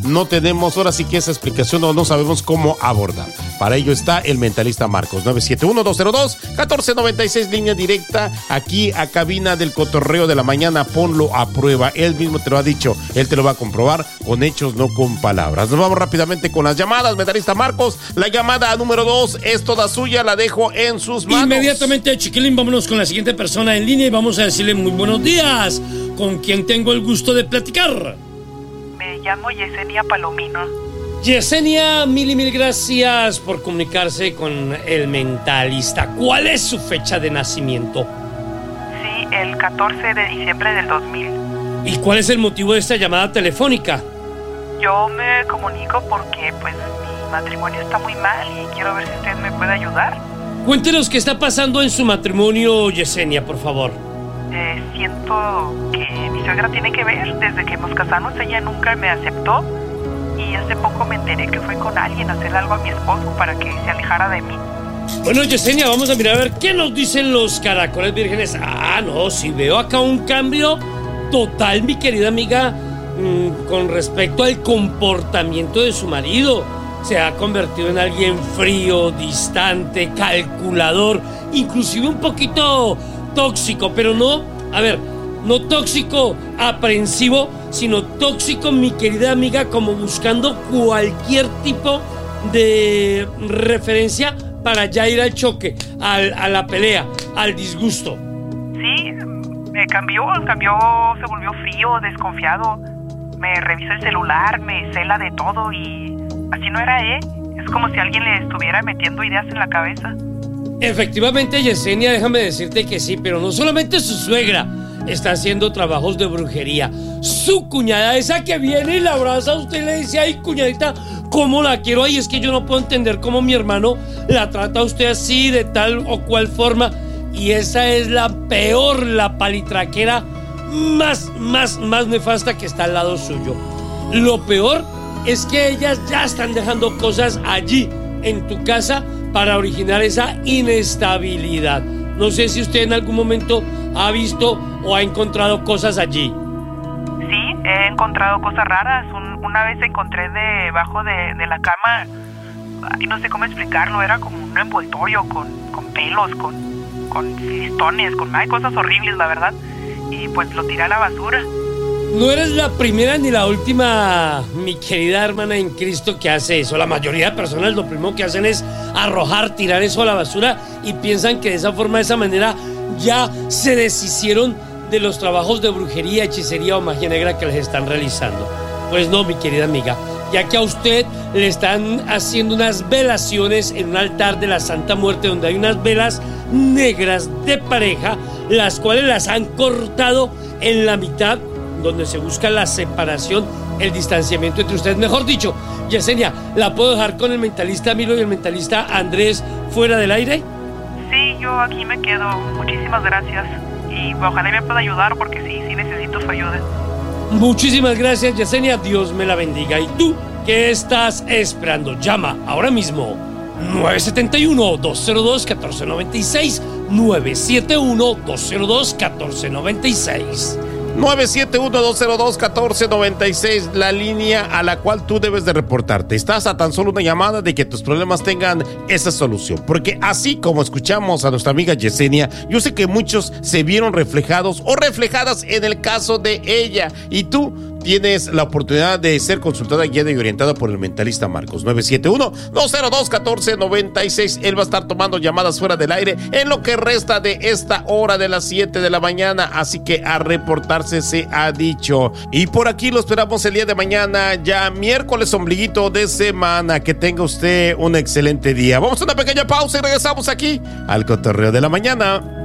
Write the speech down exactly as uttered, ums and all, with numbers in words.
no tenemos ahora sí que esa explicación o no sabemos cómo abordar. Para ello está el mentalista Marcos. nueve siete uno, dos cero dos, uno cuatro nueve seis, línea directa aquí a cabina del cotorreo de la mañana. Ponlo a prueba, él mismo te lo ha dicho, él te lo va a comprobar con hechos, no con palabras. Nos vamos rápidamente con las llamadas, mentalista Marcos. La llamada número dos es toda suya, la dejo en sus manos. Inmediatamente, Chiquilín, vámonos con la siguiente persona en línea y vamos a decirle muy buenos días. ¿Con quién tengo el gusto de platicar? Me llamo Yesenia Palomino. Yesenia, mil y mil gracias por comunicarse con el mentalista. ¿Cuál es su fecha de nacimiento? Sí, el catorce de diciembre del dos mil. ¿Y cuál es el motivo de esta llamada telefónica? Yo me comunico porque pues mi matrimonio está muy mal y quiero ver si usted me puede ayudar. Cuéntenos qué está pasando en su matrimonio, Yesenia, por favor. Eh, siento que mi suegra tiene que ver. Desde que nos casamos ella nunca me aceptó y hace poco me enteré que fue con alguien a hacer algo a mi esposo para que se alejara de mí. Bueno, Yesenia, vamos a mirar a ver qué nos dicen los caracoles vírgenes. Ah, no, si veo acá un cambio total, mi querida amiga, mmm, con respecto al comportamiento de su marido. Se ha convertido en alguien frío, distante, calculador, inclusive un poquito tóxico, pero no, a ver, no tóxico aprensivo, sino tóxico, mi querida amiga, como buscando cualquier tipo de referencia para ya ir al choque, al, a la pelea, al disgusto. Sí, me cambió, cambió, se volvió frío, desconfiado, me revisa el celular, me cela de todo y así no era, ¿eh? Es como si alguien le estuviera metiendo ideas en la cabeza. Efectivamente, Yesenia, déjame decirte que sí, pero no solamente su suegra está haciendo trabajos de brujería. Su cuñada, esa que viene y la abraza a usted y le dice, ay, cuñadita, ¿cómo la quiero? Ay, es que yo no puedo entender cómo mi hermano la trata a usted así, de tal o cual forma. Y esa es la peor, la palitraquera más, más, más nefasta que está al lado suyo. Lo peor es que ellas ya están dejando cosas allí, en tu casa, para originar esa inestabilidad. No sé si usted en algún momento ha visto o ha encontrado cosas allí. Sí, he encontrado cosas raras. Un, una vez encontré debajo de, de la cama, ay, no sé cómo explicarlo, era como un envoltorio con, con pelos, con, con listones, con ay, cosas horribles, la verdad. Y pues lo tiré a la basura. No eres la primera ni la última, mi querida hermana en Cristo, que hace eso. La mayoría de personas lo primero que hacen es arrojar, tirar eso a la basura y piensan que de esa forma, de esa manera, ya se deshicieron de los trabajos de brujería, hechicería o magia negra que les están realizando. Pues no, mi querida amiga, ya que a usted le están haciendo unas velaciones en un altar de la Santa Muerte donde hay unas velas negras de pareja, las cuales las han cortado en la mitad, donde se busca la separación, el distanciamiento entre ustedes. Mejor dicho, Yesenia, ¿la puedo dejar con el mentalista Milo y el mentalista Andrés fuera del aire? Sí, yo aquí me quedo. Muchísimas gracias. Y ojalá me pueda ayudar porque sí, sí necesito su ayuda. Muchísimas gracias, Yesenia. Dios me la bendiga. ¿Y tú qué estás esperando? Llama ahora mismo. nueve siete uno, dos cero dos, uno cuatro nueve seis. nueve siete uno, dos cero dos, uno cuatro nueve seis. nueve siete uno, dos cero dos, uno cuatro nueve seis, la línea a la cual tú debes de reportarte. Estás a tan solo una llamada de que tus problemas tengan esa solución. Porque así como escuchamos a nuestra amiga Yesenia, yo sé que muchos se vieron reflejados o reflejadas en el caso de ella. Y tú tienes la oportunidad de ser consultada, guiada y orientada por el mentalista Marcos. nueve siete uno, dos cero dos, uno cuatro nueve seis. Él va a estar tomando llamadas fuera del aire en lo que resta de esta hora de las siete de la mañana. Así que a reportarse se ha dicho. Y por aquí lo esperamos el día de mañana, ya miércoles, ombliguito de semana. Que tenga usted un excelente día. Vamos a una pequeña pausa y regresamos aquí al cotorreo de la mañana.